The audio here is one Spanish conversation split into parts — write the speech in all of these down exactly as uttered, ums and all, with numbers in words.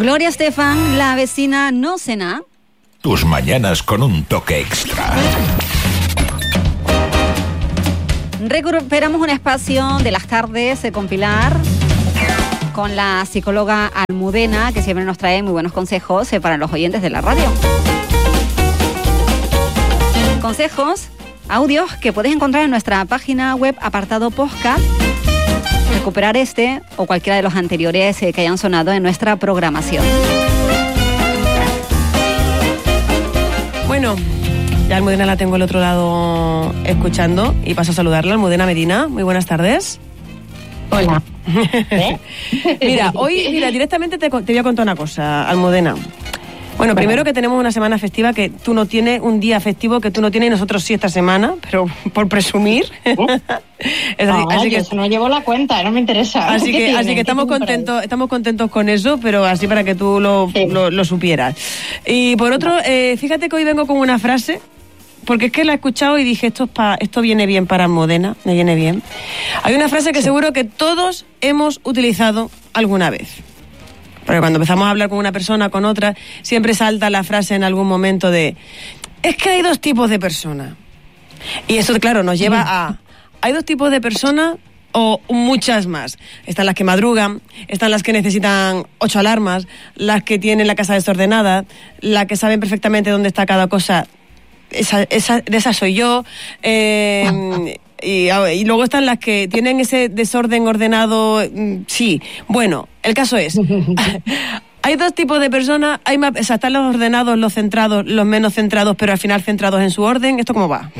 Gloria Estefan, la vecina no cena. Tus mañanas con un toque extra. Recuperamos un espacio de las tardes con Pilar, con la psicóloga Almudena, que siempre nos trae muy buenos consejos para los oyentes de la radio. Consejos, audios que puedes encontrar en nuestra página web, apartado podcast. Recuperar este o cualquiera de los anteriores que hayan sonado en nuestra programación. Bueno, ya Almudena la tengo al otro lado escuchando y paso a saludarla. Almudena Medina, muy buenas tardes. Hola. ¿Eh? Mira, hoy mira, directamente te, te voy a contar una cosa, Almudena. Bueno, primero que tenemos una semana festiva que tú no tienes, un día festivo que tú no tienes y nosotros sí esta semana, pero por presumir. Uh. es así, no, así yo que eso no llevo la cuenta, no me interesa. Así que, así que estamos contentos, estamos contentos con eso, pero así para que tú lo, sí. lo, lo supieras. Y por otro, eh, fíjate que hoy vengo con una frase, porque es que la he escuchado y dije, esto, es pa, esto viene bien para Almudena, me viene bien. Hay una frase que sí. seguro que todos hemos utilizado alguna vez. Porque cuando empezamos a hablar con una persona, con otra, siempre salta la frase en algún momento de, es que hay dos tipos de personas. Y eso, claro, nos lleva a, hay dos tipos de personas o muchas más. Están las que madrugan, están las que necesitan ocho alarmas, las que tienen la casa desordenada, las que saben perfectamente dónde está cada cosa. Esa, esa, de esas soy yo. Eh, y, y luego están las que tienen ese desorden ordenado. Sí, bueno, el caso es, hay dos tipos de personas, hay más, o sea, están los ordenados, los centrados, los menos centrados, pero al final centrados en su orden. ¿Esto cómo va?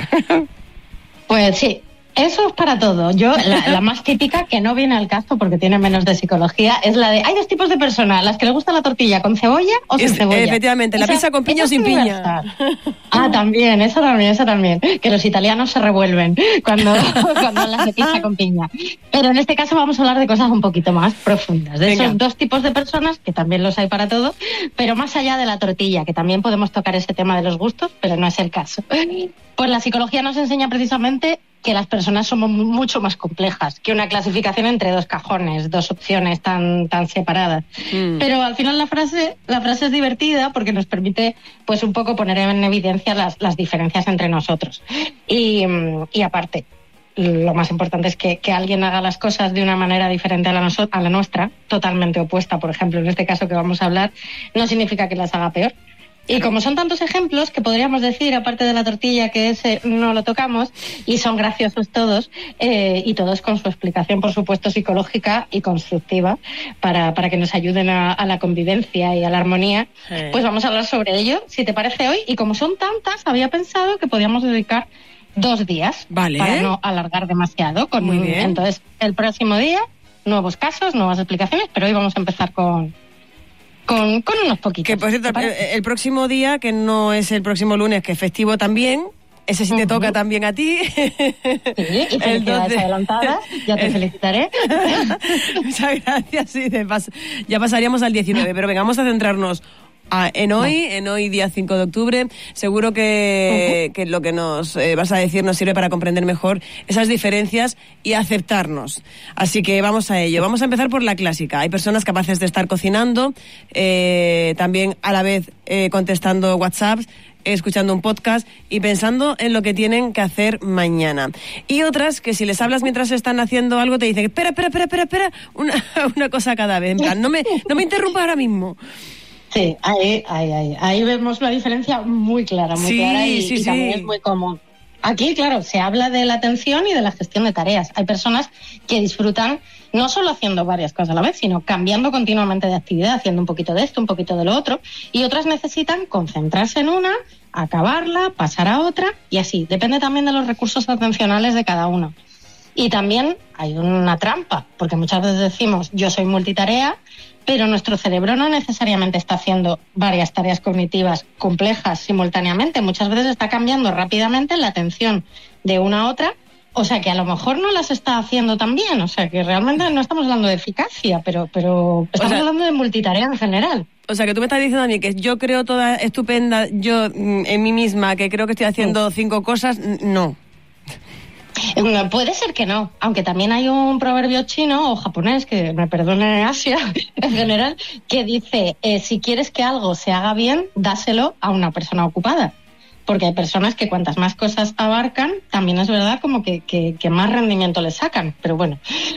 Pues sí. Eso es para todo. Yo, la, la más típica, que no viene al caso porque tiene menos de psicología, es la de, hay dos tipos de personas, las que le gusta la tortilla con cebolla o sin es, cebolla. Efectivamente, la pizza con piña o sin piña. Ah, también, eso también, eso también. Que los italianos se revuelven cuando, cuando hablan de pizza con piña. Pero en este caso vamos a hablar de cosas un poquito más profundas. De Venga. Esos dos tipos de personas, que también los hay para todo, pero más allá de la tortilla, que también podemos tocar ese tema de los gustos, pero no es el caso. Pues la psicología nos enseña precisamente que las personas somos mucho más complejas que una clasificación entre dos cajones, dos opciones tan tan separadas. Mm. Pero al final la frase la frase es divertida porque nos permite pues un poco poner en evidencia las, las diferencias entre nosotros. Y, y aparte, lo más importante es que, que alguien haga las cosas de una manera diferente a la, noso- a la nuestra, totalmente opuesta, por ejemplo, en este caso que vamos a hablar, no significa que las haga peor. Y como son tantos ejemplos que podríamos decir, aparte de la tortilla, que ese no lo tocamos, y son graciosos todos, eh, y todos con su explicación, por supuesto, psicológica y constructiva, para, para que nos ayuden a, a la convivencia y a la armonía, sí. Pues vamos a hablar sobre ello, si te parece hoy. Y como son tantas, había pensado que podíamos dedicar dos días, vale, para no alargar demasiado. Con, Muy bien. Entonces, el próximo día, nuevos casos, nuevas explicaciones, pero hoy vamos a empezar con... Con, con unos poquitos. Que por cierto, el, el próximo día, que no es el próximo lunes, que es festivo también, ese sí te uh-huh. toca también a ti. Sí, y felicidades adelantadas, ya te el... felicitaré. Muchas gracias, sí, te pas... ya pasaríamos al diecinueve, pero venga, vamos a centrarnos Ah, en hoy, en hoy día cinco de octubre, seguro que, uh-huh. que lo que nos eh, vas a decir nos sirve para comprender mejor esas diferencias y aceptarnos. Así que vamos a ello. Vamos a empezar por la clásica. Hay personas capaces de estar cocinando, eh, también a la vez eh, contestando WhatsApps, escuchando un podcast y pensando en lo que tienen que hacer mañana. Y otras que si les hablas mientras están haciendo algo te dicen, espera, espera, espera, espera, espera, una, una cosa cada vez. En plan, no me, no me interrumpa ahora mismo. Sí, ahí, ahí, ahí, ahí vemos la diferencia muy clara, muy sí, clara y, sí, y sí. también es muy común. Aquí, claro, se habla de la atención y de la gestión de tareas. Hay personas que disfrutan no solo haciendo varias cosas a la vez, sino cambiando continuamente de actividad, haciendo un poquito de esto, un poquito de lo otro, y otras necesitan concentrarse en una, acabarla, pasar a otra, y así. Depende también de los recursos atencionales de cada uno. Y también hay una trampa, porque muchas veces decimos, yo soy multitarea, pero nuestro cerebro no necesariamente está haciendo varias tareas cognitivas complejas simultáneamente. Muchas veces está cambiando rápidamente la atención de una a otra, o sea que a lo mejor no las está haciendo tan bien. O sea que realmente no estamos hablando de eficacia, pero, pero estamos o sea, hablando de multitarea en general. O sea que tú me estás diciendo a mí que yo creo toda estupenda, yo en mí misma, que creo que estoy haciendo sí. cinco cosas, no. Puede ser que no, aunque también hay un proverbio chino o japonés, que me perdone Asia en general, que dice, eh, si quieres que algo se haga bien, dáselo a una persona ocupada. Porque hay personas que cuantas más cosas abarcan, también es verdad como que, que, que más rendimiento le sacan. Pero bueno.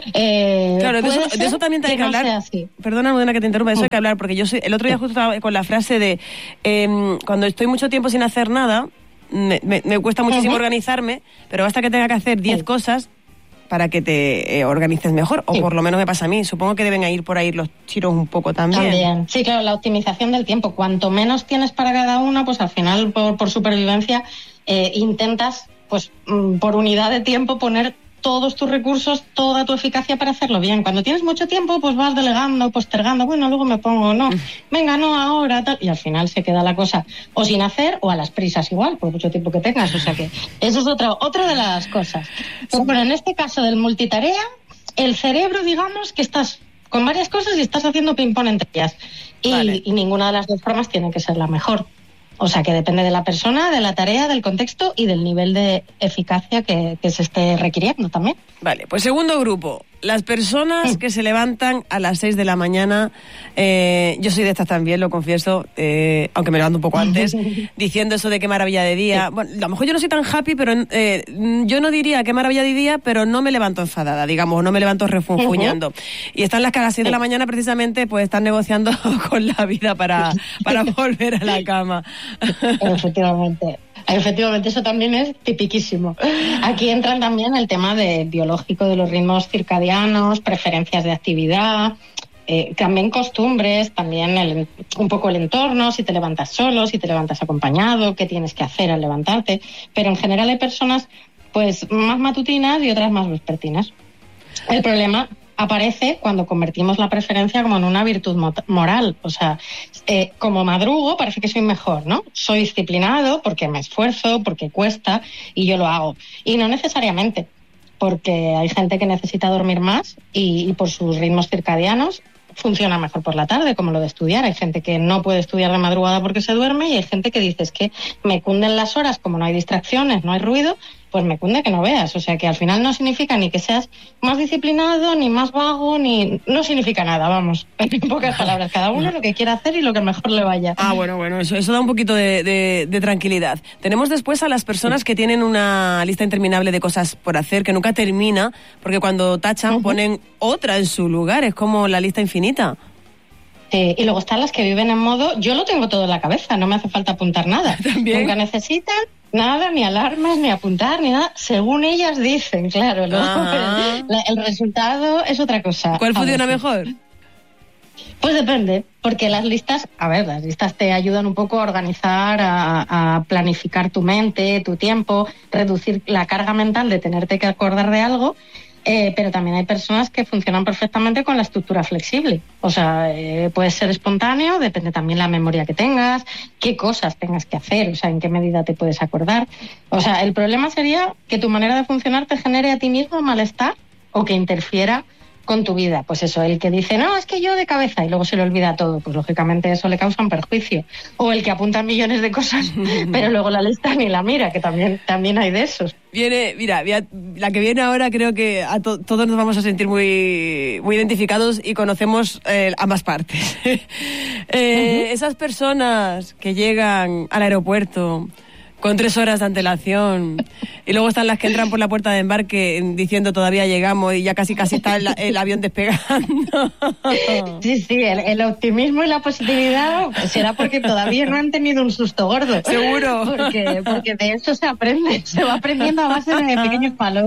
Eh, claro, de eso, de eso también hay que, que hablar. No Perdona, Almudena, que te interrumpa, de eso hay que hablar, porque yo soy, el otro día justo estaba con la frase de eh, cuando estoy mucho tiempo sin hacer nada, me, me, me cuesta muchísimo uh-huh. organizarme, pero basta que tenga que hacer diez sí. cosas para que te eh, organices mejor, o sí. por lo menos me pasa a mí. Supongo que deben ir por ahí los tiros un poco también. También, sí, claro, la optimización del tiempo. Cuanto menos tienes para cada uno, pues al final, por, por supervivencia, eh, intentas, pues por unidad de tiempo, poner todos tus recursos, toda tu eficacia para hacerlo bien. Cuando tienes mucho tiempo, pues vas delegando, postergando, bueno, luego me pongo, no, venga, no, ahora, tal, y al final se queda la cosa o sin hacer o a las prisas igual, por mucho tiempo que tengas, o sea que eso es otra, otra de las cosas. Pero bueno, en este caso del multitarea, el cerebro, digamos, que estás con varias cosas y estás haciendo ping-pong entre ellas, y, vale. y ninguna de las dos formas tiene que ser la mejor. O sea, que depende de la persona, de la tarea, del contexto y del nivel de eficacia que, que se esté requiriendo también. Vale, pues segundo grupo, las personas sí. que se levantan a las seis de la mañana. Eh, yo soy de estas también, lo confieso, eh, aunque me levanto un poco antes, diciendo eso de qué maravilla de día. Sí. Bueno, a lo mejor yo no soy tan happy, pero eh, yo no diría qué maravilla de día, pero no me levanto enfadada, digamos, no me levanto refunfuñando. Uh-huh. Y están las que a las seis sí. de la mañana precisamente pues están negociando con la vida para, para volver a la cama. Efectivamente. Efectivamente, eso también es tipiquísimo. Aquí entran también el tema de biológico de los ritmos circadianos, preferencias de actividad, eh, también costumbres, también el, un poco el entorno, si te levantas solo, si te levantas acompañado, qué tienes que hacer al levantarte. Pero en general hay personas pues más matutinas y otras más vespertinas. El problema aparece cuando convertimos la preferencia como en una virtud moral. O sea, eh, como madrugo parece que soy mejor, ¿no? Soy disciplinado porque me esfuerzo, porque cuesta y yo lo hago. Y no necesariamente, porque hay gente que necesita dormir más y, y por sus ritmos circadianos funciona mejor por la tarde, como lo de estudiar. Hay gente que no puede estudiar de madrugada porque se duerme y hay gente que dice es que me cunden las horas, como no hay distracciones, no hay ruido, pues me cunde que no veas. O sea que al final no significa ni que seas más disciplinado, ni más vago, ni... no significa nada, vamos. En pocas palabras, cada uno lo que quiera hacer y lo que mejor le vaya. Ah, bueno, bueno, eso, eso da un poquito de, de, de tranquilidad. Tenemos después a las personas que tienen una lista interminable de cosas por hacer, que nunca termina, porque cuando tachan uh-huh. ponen otra en su lugar, es como la lista infinita. Eh, y luego están las que viven en modo, yo lo tengo todo en la cabeza, no me hace falta apuntar nada. ¿También? Nunca necesitan nada, ni alarmas, ni apuntar, ni nada, según ellas dicen, claro. ¿No? El, el resultado es otra cosa. ¿Cuál funciona mejor? Pues depende, porque las listas, a ver, las listas te ayudan un poco a organizar, a, a planificar tu mente, tu tiempo, reducir la carga mental de tenerte que acordar de algo. Eh, pero también hay personas que funcionan perfectamente con la estructura flexible. O sea, eh, puede ser espontáneo, depende también la memoria que tengas, qué cosas tengas que hacer, o sea, en qué medida te puedes acordar. O sea, el problema sería que tu manera de funcionar te genere a ti mismo malestar o que interfiera con tu vida. Pues eso, el que dice, no, es que yo de cabeza y luego se le olvida todo, pues lógicamente eso le causa un perjuicio. O el que apunta millones de cosas, pero luego la lista ni la mira, que también, también hay de esos. Viene, mira, la que viene ahora creo que a to- todos nos vamos a sentir muy, muy identificados y conocemos eh, ambas partes. eh, uh-huh. Esas personas que llegan al aeropuerto con tres horas de antelación y luego están las que entran por la puerta de embarque diciendo todavía llegamos y ya casi casi está el, el avión despegando. Sí, sí, el, el optimismo y la positividad será porque todavía no han tenido un susto gordo. Seguro. Porque, porque de eso se aprende, se va aprendiendo a base de pequeños palos.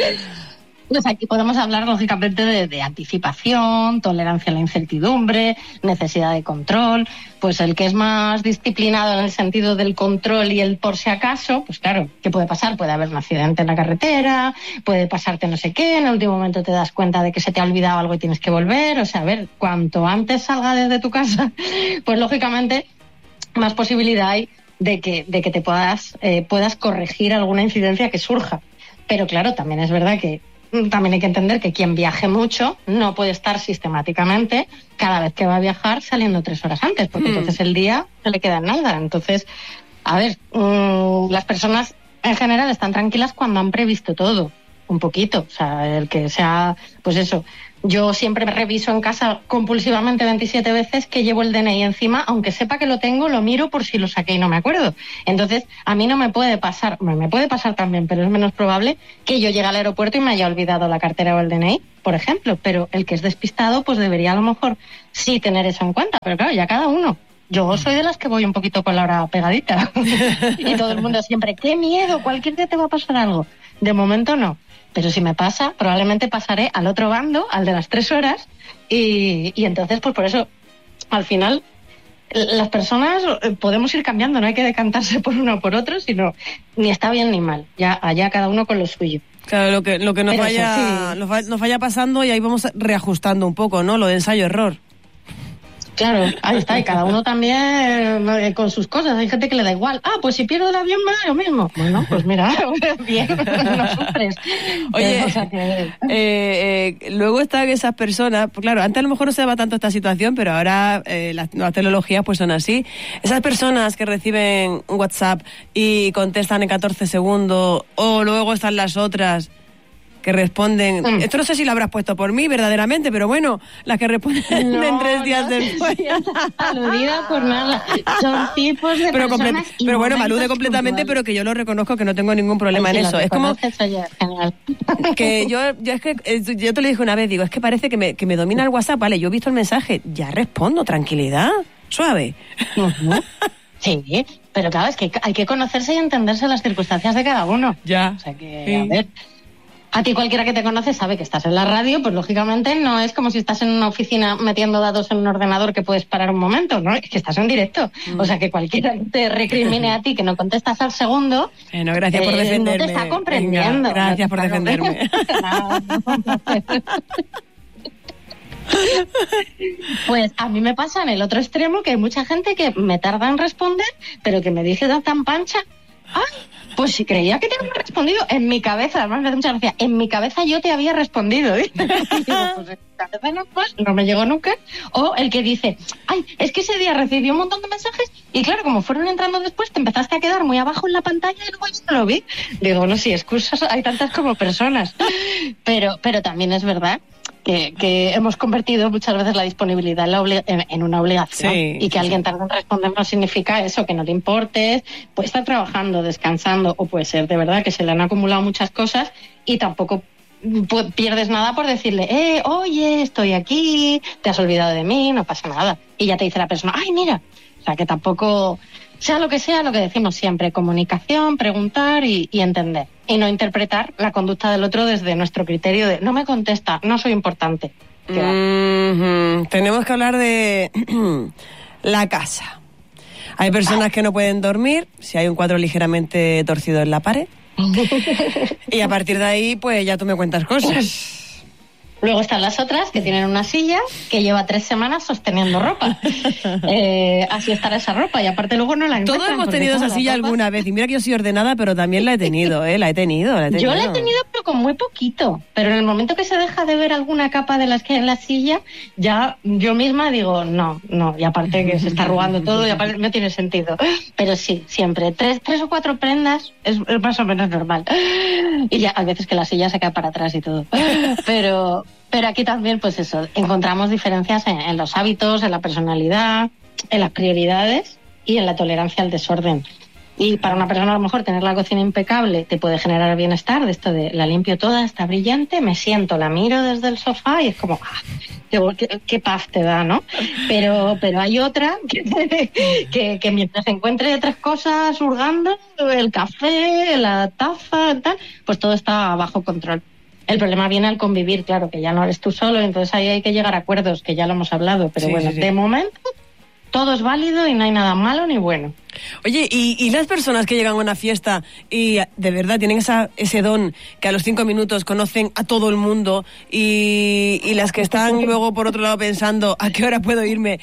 Pues aquí podemos hablar, lógicamente, de, de anticipación, tolerancia a la incertidumbre, necesidad de control. Pues el que es más disciplinado en el sentido del control y el por si acaso, pues claro, ¿qué puede pasar? Puede haber un accidente en la carretera, puede pasarte no sé qué, en el último momento te das cuenta de que se te ha olvidado algo y tienes que volver. O sea, a ver, cuanto antes salga desde tu casa, pues lógicamente más posibilidad hay de que, de que te puedas, eh, puedas corregir alguna incidencia que surja. Pero claro, también es verdad que también hay que entender que quien viaje mucho no puede estar sistemáticamente cada vez que va a viajar saliendo tres horas antes, porque mm. entonces el día no le queda nada. Entonces, a ver, mmm, las personas en general están tranquilas cuando han previsto todo. un poquito, o sea, el que sea, pues eso. Yo siempre me reviso en casa compulsivamente veintisiete veces que llevo el D N I encima, aunque sepa que lo tengo, lo miro por si lo saqué y no me acuerdo. Entonces, a mí no me puede pasar, me puede pasar también, pero es menos probable que yo llegue al aeropuerto y me haya olvidado la cartera o el D N I, por ejemplo. Pero el que es despistado, pues debería a lo mejor sí tener eso en cuenta, pero claro, ya cada uno. Yo soy de las que voy un poquito con la hora pegadita. Y todo el mundo siempre, ¡qué miedo! Cualquier día te va a pasar algo. De momento no. Pero si me pasa, probablemente pasaré al otro bando, al de las tres horas, y, y entonces, pues por eso, al final, las personas podemos ir cambiando, no hay que decantarse por uno o por otro, sino ni está bien ni mal, ya allá cada uno con lo suyo. Claro, lo que, lo que nos, vaya, eso, sí. nos, va, nos vaya pasando y ahí vamos reajustando un poco, ¿no? Lo de ensayo-error. Claro, ahí está, y cada uno también eh, con sus cosas. Hay gente que le da igual. Ah, pues si pierdo el avión me da lo mismo. Bueno, pues mira, bien, no sufres. Oye, eh, o sea que... eh, eh, luego están esas personas, pues claro, antes a lo mejor no se daba tanto esta situación, pero ahora eh, las nuevas tecnologías pues son así. Esas personas que reciben un WhatsApp y contestan en catorce segundos, o luego están las otras que responden, mm. esto no sé si lo habrás puesto por mí verdaderamente, pero bueno, las que responden no, en tres días no, después. Aludida por nada. Son tipos de pero personas. Comple- pero bueno, me alude completamente, puntuales. Pero que yo lo reconozco que no tengo ningún problema sí, en eso. Es como ya, genial. que yo, yo es que yo te lo dije una vez, digo, es que parece que me, que me domina el WhatsApp, vale, yo he visto el mensaje, ya respondo, tranquilidad, suave. Uh-huh. Sí, pero claro, es que hay que conocerse y entenderse las circunstancias de cada uno. Ya. O sea que, sí. a ver. A ti cualquiera que te conoce sabe que estás en la radio, pues lógicamente no es como si estás en una oficina metiendo datos en un ordenador que puedes parar un momento, ¿no? Es que estás en directo. Mm. O sea que cualquiera que te recrimine a ti que no contestas al segundo... Bueno, gracias eh, por defenderme. No te está comprendiendo. Venga, gracias por defenderme. Pues a mí me pasa en el otro extremo que hay mucha gente que me tarda en responder, pero que me dice tan pancha... ¡Ay! Pues si creía que te había respondido, en mi cabeza, además me hace mucha gracia, en mi cabeza yo te había respondido, ¿eh? Y digo, pues en mi cabeza no, pues, no me llegó nunca. O el que dice, ay, es que ese día recibí un montón de mensajes y claro, como fueron entrando después, te empezaste a quedar muy abajo en la pantalla y luego yo no lo vi. Digo, no, sí, excusas hay tantas como personas. Pero, pero también es verdad que, que hemos convertido muchas veces la disponibilidad en, la obli- en, en una obligación. Sí, y que sí, alguien tarde en responder no significa eso, que no te importes, puede estar trabajando, descansando, o puede ser de verdad que se le han acumulado muchas cosas y tampoco pu- pierdes nada por decirle, eh, oye, estoy aquí, te has olvidado de mí, no pasa nada. Y ya te dice la persona, ay, mira. O sea, que tampoco... Sea lo que sea, lo que decimos siempre, comunicación, preguntar y, y entender. Y no interpretar la conducta del otro desde nuestro criterio de no me contesta, no soy importante. Mm-hmm. Tenemos que hablar de la casa. Hay personas que no pueden dormir si hay un cuadro ligeramente torcido en la pared. Y a partir de ahí, pues ya tú me cuentas cosas. Luego están las otras que tienen una silla que lleva tres semanas sosteniendo ropa. Eh, así estará esa ropa y aparte luego no la encuentran. Todos hemos tenido esa silla ropa... alguna vez y mira que yo soy ordenada, pero también la he tenido, ¿eh? La he tenido, la he tenido. Yo la he tenido pero con muy poquito. Pero en el momento que se deja de ver alguna capa de las que hay en la silla, ya yo misma digo, no, no. Y aparte que se está arrugando todo y aparte no tiene sentido. Pero sí, siempre. Tres, tres o cuatro prendas es, es más o menos normal. Y ya a veces que la silla se cae para atrás y todo. Pero... Pero aquí también, pues eso, encontramos diferencias en, en los hábitos, en la personalidad, en las prioridades y en la tolerancia al desorden. Y para una persona a lo mejor tener la cocina impecable te puede generar bienestar, de esto de la limpio toda, está brillante, me siento, la miro desde el sofá y es como, ah, qué, qué, qué paz te da, ¿no? Pero, pero hay otra que, que, que mientras encuentre otras cosas hurgando, el café, la taza, tal, pues todo está bajo control. El problema viene al convivir, claro, que ya no eres tú solo, entonces ahí hay que llegar a acuerdos, que ya lo hemos hablado, pero sí, bueno, sí, sí. De momento todo es válido y no hay nada malo ni bueno. Oye, ¿y, y las personas que llegan a una fiesta y de verdad tienen esa, ese don que a los cinco minutos conocen a todo el mundo y, y las que están luego por otro lado pensando ¿a qué hora puedo irme?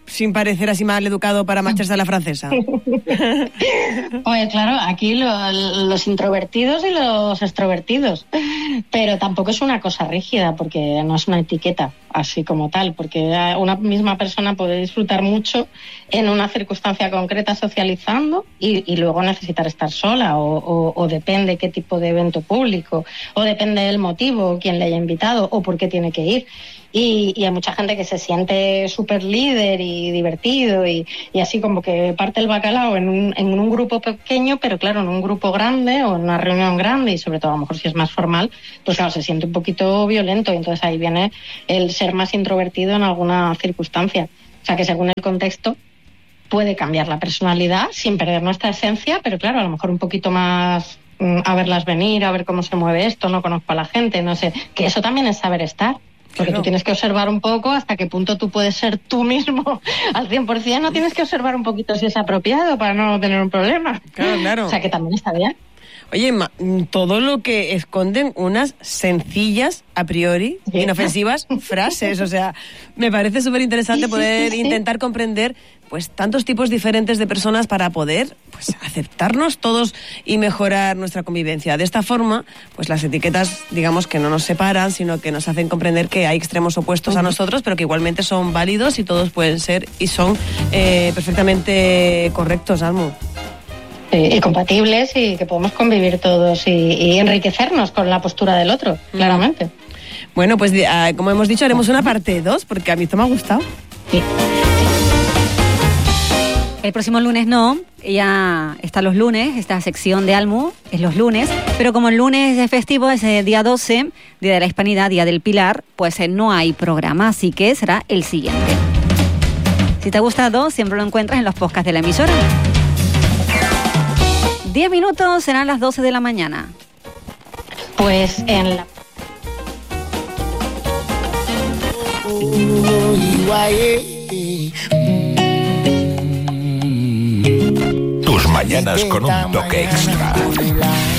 sin parecer así mal educado para marcharse a la francesa? Pues claro, aquí lo, los introvertidos y los extrovertidos, pero tampoco es una cosa rígida, porque no es una etiqueta así como tal, porque una misma persona puede disfrutar mucho en una circunstancia concreta socializando y, y luego necesitar estar sola, o, o, o depende qué tipo de evento público, o depende del motivo, quién le haya invitado o por qué tiene que ir. Y, y hay mucha gente que se siente súper líder y divertido y, y así como que parte el bacalao en un, en un grupo pequeño, pero claro, en un grupo grande o en una reunión grande, y sobre todo a lo mejor si es más formal, pues claro, se siente un poquito violento, y entonces ahí viene el ser más introvertido en alguna circunstancia. O sea que según el contexto puede cambiar la personalidad sin perder nuestra esencia, pero claro, a lo mejor un poquito más mm, a verlas venir, a ver cómo se mueve esto, no conozco a la gente, no sé, que eso también es saber estar. Porque claro, tú tienes que observar un poco hasta qué punto tú puedes ser tú mismo al cien por ciento, no tienes que observar un poquito si es apropiado para no tener un problema. Claro, claro. O sea que también está bien. Oye, ma, todo lo que esconden unas sencillas, a priori, sí, inofensivas frases. O sea, me parece súper interesante sí, poder sí, sí, intentar sí. comprender pues tantos tipos diferentes de personas para poder pues aceptarnos todos y mejorar nuestra convivencia. De esta forma, pues las etiquetas, digamos que no nos separan, sino que nos hacen comprender que hay extremos opuestos uh-huh. a nosotros, pero que igualmente son válidos y todos pueden ser y son eh, perfectamente correctos, Almu. Y, y compatibles, y que podemos convivir todos y, y enriquecernos con la postura del otro, mm. claramente. Bueno, pues uh, como hemos dicho, haremos una parte dos, porque a mí esto me ha gustado. Sí. El próximo lunes no, ya está los lunes, esta sección de Almu es los lunes, pero como el lunes es festivo, es el día doce, Día de la Hispanidad, Día del Pilar, pues eh, no hay programa, así que será el siguiente. Si te ha gustado, siempre lo encuentras en los podcasts de la emisora. Diez minutos, serán las doce de la mañana. Pues en la... Tus mañanas con un toque extra.